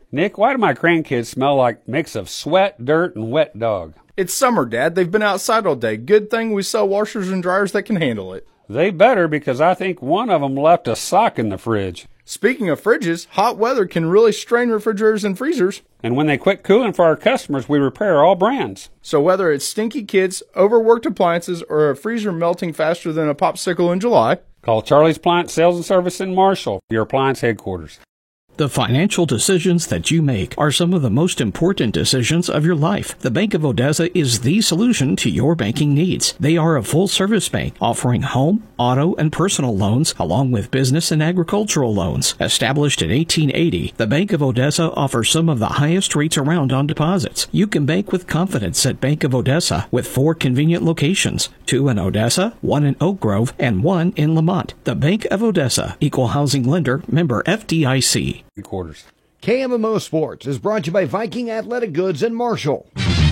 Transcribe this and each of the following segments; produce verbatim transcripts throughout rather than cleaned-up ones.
Nick, why do my grandkids smell like a mix of sweat, dirt, and wet dog? It's summer, Dad. They've been outside all day. Good thing we sell washers and dryers that can handle it. They better, because I think one of them left a sock in the fridge. Speaking of fridges, hot weather can really strain refrigerators and freezers. And when they quit cooling for our customers, we repair all brands. So whether it's stinky kids, overworked appliances, or a freezer melting faster than a popsicle in July, call Charlie's Appliance Sales and Service in Marshall, your appliance headquarters. The financial decisions that you make are some of the most important decisions of your life. The Bank of Odessa is the solution to your banking needs. They are a full-service bank offering home, auto, and personal loans, along with business and agricultural loans. Established in eighteen eighty, the Bank of Odessa offers some of the highest rates around on deposits. You can bank with confidence at Bank of Odessa with four convenient locations, two in Odessa, one in Oak Grove, and one in Lamont. The Bank of Odessa, Equal Housing Lender, member F D I C. Quarters. K M M O Sports is brought to you by Viking Athletic Goods in Marshall.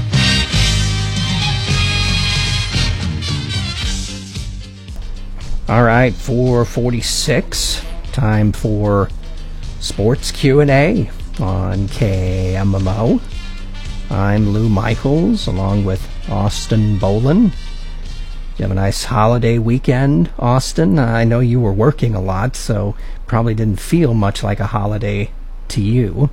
All right, four forty-six, time for Sports Q and A on K M M O. I'm Lou Michaels, along with Austin Bolin. You have a nice holiday weekend, Austin. I know you were working a lot, so probably didn't feel much like a holiday to you.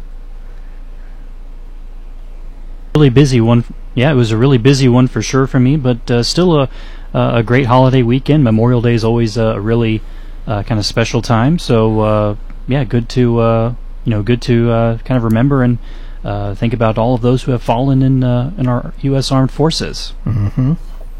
Really busy one. Yeah, it was a really busy one for sure for me, but uh, still a a great holiday weekend. Memorial Day is always a really uh, kind of special time. So uh, yeah, good to uh, you know good to uh, kind of remember and uh, think about all of those who have fallen in uh, in our U S Armed Forces. Mm-hmm.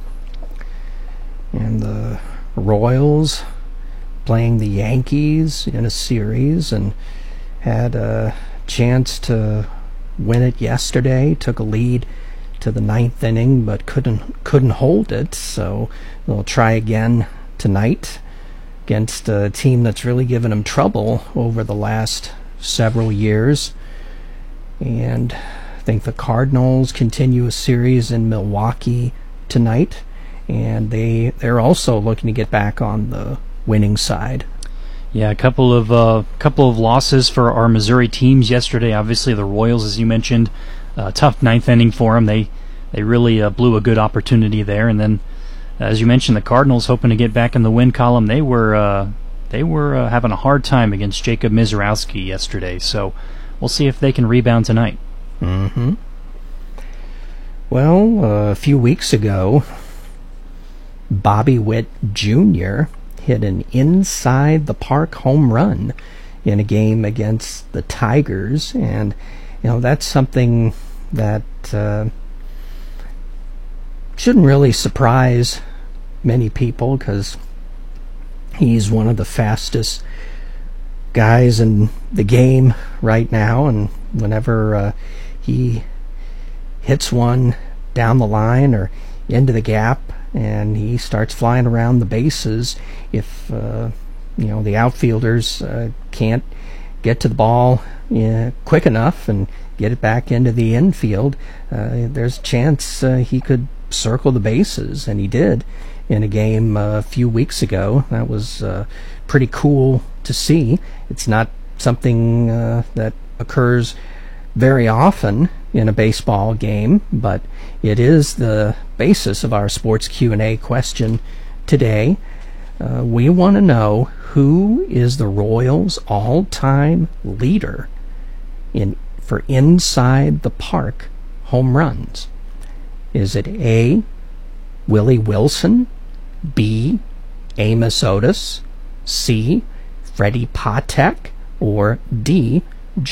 And the Royals playing the Yankees in a series and had a chance to win it yesterday. Took a lead to the ninth inning, but couldn't couldn't hold it. So they'll try again tonight against a team that's really given them trouble over the last several years. And I think the Cardinals continue a series in Milwaukee tonight. And they, they're also looking to get back on the winning side. Yeah, a couple of uh, couple of losses for our Missouri teams yesterday. Obviously, the Royals, as you mentioned, uh, tough ninth inning for them. They they really uh, blew a good opportunity there. And then, as you mentioned, the Cardinals hoping to get back in the win column. They were uh, they were uh, having a hard time against Jacob Mizorowski yesterday. So we'll see if they can rebound tonight. Mm-hmm. Well, uh, a few weeks ago, Bobby Witt Junior hit an inside-the-park home run in a game against the Tigers, and you know that's something that uh, shouldn't really surprise many people because he's one of the fastest guys in the game right now, and whenever uh, he hits one down the line or into the gap, and he starts flying around the bases, if uh, you know the outfielders uh, can't get to the ball uh, quick enough and get it back into the infield, uh, there's a chance uh, he could circle the bases, and he did in a game uh, a few weeks ago. That was uh, pretty cool to see. It's not something uh, that occurs very often in a baseball game, but it is the basis of our Sports Q and A question today. Uh, we want to know, who is the Royals' all-time leader in for inside the park home runs? Is it A, Willie Wilson, B, Amos Otis, C, Freddie Patek, or D,